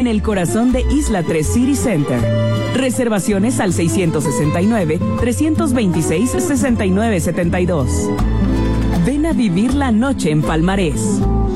en el corazón de Isla 3 City Center. Reservaciones al 669-326-6972. Ven a vivir la noche en Palmarés.